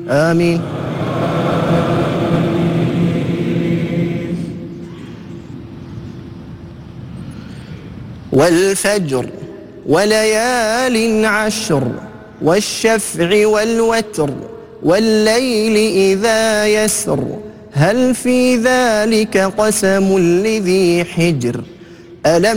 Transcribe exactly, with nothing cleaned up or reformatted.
آمين. والفجر وليال عشر والشفع والوتر والليل إذا يسر هل في ذلك قسم لذي حجر ألم